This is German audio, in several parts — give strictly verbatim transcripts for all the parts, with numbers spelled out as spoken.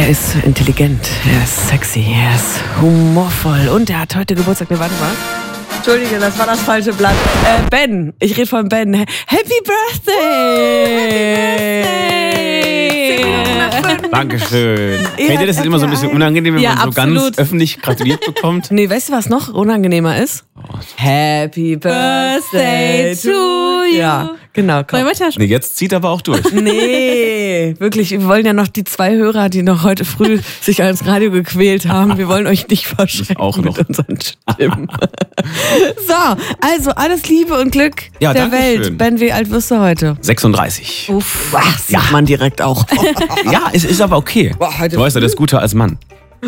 ist intelligent, er ist sexy, er ist humorvoll und er hat heute Geburtstag. Nee, warte mal. Entschuldige, das war das falsche Blatt. Äh, Ben, ich rede von Ben. Happy Birthday! Dankeschön. Kennt ihr das? Ist immer so ein bisschen unangenehm, wenn ja, man so absolut. ganz öffentlich gratuliert bekommt? Nee, weißt du, was noch unangenehmer ist? Oh. Happy Birthday to you. Ja, genau. Komm. Nee, jetzt zieht aber auch durch. Nee, wirklich, wir wollen ja noch die zwei Hörer, die noch heute früh sich ans Radio gequält haben, wir wollen euch nicht verschrecken auch noch. mit unseren Stimmen. So, also alles Liebe und Glück ja, der Welt. Schön. Ben, wie alt wirst du heute? sechsunddreißig. Uff, was sieht ja. man direkt auch. Ja, es ist aber okay. Boah, du weißt ja, das ist guter als Mann.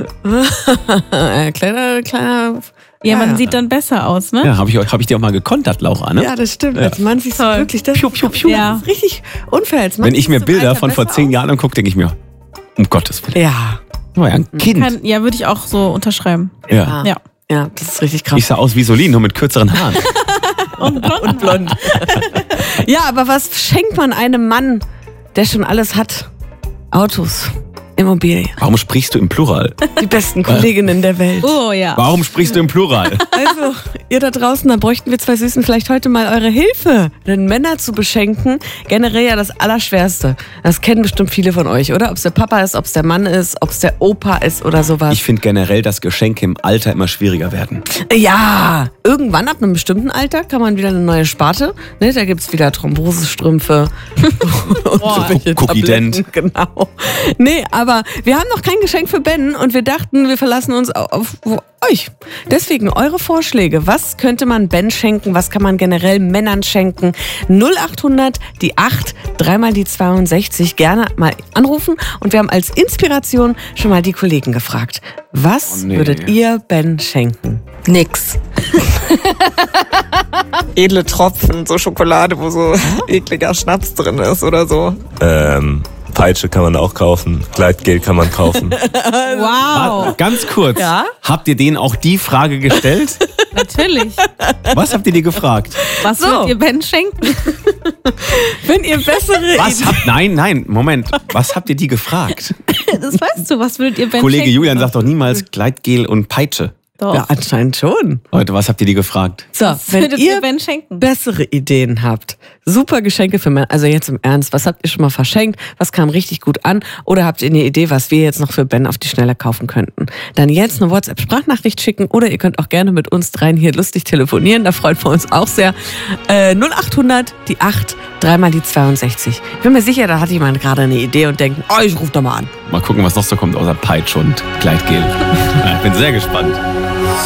kleiner, kleiner... Ja, man ja. sieht dann besser aus, ne? Ja, habe ich, hab ich dir auch mal gekontert, Laura, ne? Ja, das stimmt. Ja. Als Mann siehst du wirklich das. Piu, piu, piu. Ja. Das ist richtig unfair. Als Mann Wenn ich mir Bilder Alter von vor zehn aus. Jahren angucke, denke ich mir, um Gottes Willen. Ja. Oh ja, ein Kind. Kann, ja, würde ich auch so unterschreiben. Ja. Ja. Ja, das ist richtig krass. Ich sah aus wie Solin, nur mit kürzeren Haaren. Und blond. Und blond. Ja, aber was schenkt man einem Mann, der schon alles hat? Autos, Immobilien. Warum sprichst du im Plural? Die besten Kolleginnen der Welt. Oh ja. Warum sprichst du im Plural? Also, ihr da draußen, da bräuchten wir zwei Süßen vielleicht heute mal eure Hilfe. Denn Männer zu beschenken, generell ja das Allerschwerste. Das kennen bestimmt viele von euch, oder? Ob es der Papa ist, ob es der Mann ist, ob es der Opa ist oder sowas. Ich finde generell, dass Geschenke im Alter immer schwieriger werden. Ja, irgendwann ab einem bestimmten Alter kann man wieder eine neue Sparte. Ne, da gibt es wieder Thrombosestrümpfe und Oh, welche Cookie Tabletten, Dent. Genau. Nee, aber wir haben noch kein Geschenk für Ben und wir dachten, wir verlassen uns auf, auf euch. Deswegen eure Vorschläge. Was könnte man Ben schenken? Was kann man generell Männern schenken? null acht hundert, die acht, dreimal die zweiundsechzig. Gerne mal anrufen. Und wir haben als Inspiration schon mal die Kollegen gefragt. Was Oh nee. würdet ihr Ben schenken? Nix. Edle Tropfen, so Schokolade, wo so ekliger Schnaps drin ist oder so. Ähm, Peitsche kann man auch kaufen, Gleitgel kann man kaufen. Wow. Warte, ganz kurz. Ja? Habt ihr denen auch die Frage gestellt? Natürlich. Was habt ihr die gefragt? Was So. würdet ihr Ben schenken? Wenn ihr bessere Was habt, nein, nein, Moment. Was habt ihr die gefragt? Das weißt du. Was würdet ihr Ben Kollege schenken? Julian sagt doch niemals Gleitgel und Peitsche. Doch. Ja, anscheinend schon. Leute, was habt ihr die gefragt? So, Was wenn würdet ihr ihr Ben schenken? bessere Ideen habt, super Geschenke für Männer, also jetzt im Ernst, was habt ihr schon mal verschenkt, was kam richtig gut an oder habt ihr eine Idee, was wir jetzt noch für Ben auf die Schnelle kaufen könnten? Dann jetzt eine WhatsApp-Sprachnachricht schicken oder ihr könnt auch gerne mit uns dreien hier lustig telefonieren, da freuen wir uns auch sehr. Äh, null acht hundert, die acht, dreimal die zweiundsechzig. Ich bin mir sicher, da hat jemand gerade eine Idee und denkt, oh, ich ruf doch mal an. Mal gucken, was noch so kommt außer Peitsche und Gleitgel. Ja, ich bin sehr gespannt.